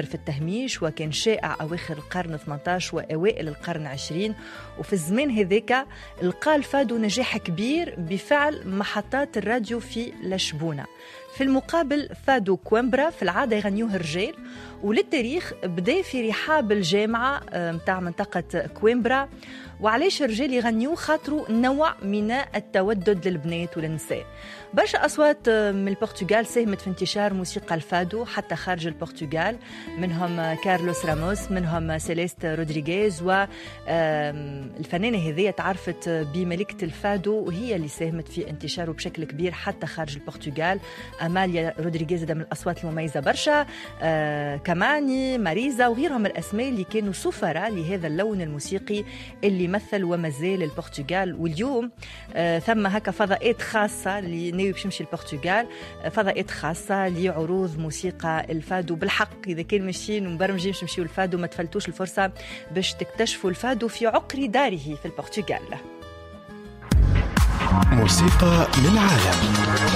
في التهميش، وكان شائع أواخر القرن 18 وأوائل القرن 20. وفي الزمان هذاك لقى الفادو نجاح كبير بفعل محطات الراديو في لشبونة. في المقابل فادو كويمبرا في العادة يغنيوه الرجال، وللتاريخ بدأ في رحاب الجامعة متاع منطقة كويمبرا. وعلاش الرجال يغنيوه؟ خاطروا نوع من التودد للبنات وللنساء. برشا أصوات من البرتغال ساهمت في انتشار موسيقى الفادو حتى خارج البرتغال، منهم كارلوس راموس، منهم سيليست رودريغيز. والفنانة هذه تعرفت بملكة الفادو وهي اللي ساهمت في انتشاره بشكل كبير حتى خارج البرتغال. أماليا رودريغيز من الأصوات المميزة برشا، كماني، ماريزا وغيرهم الأسماء اللي كانوا سفراء لهذا اللون الموسيقي اللي مثل ومازال البرتغال. واليوم ثم هكا فضاءات خاصة اللي ناوي باش يمشي البرتغال، فضاءات خاصة لعروض موسيقى الفادو. بالحق إذا كان ماشيين ومبرمجين باش يمشيوا الفادو ما تفلتوش الفرصة باش تكتشفوا الفادو في عقر داره في البرتغال. موسيقى من العالم.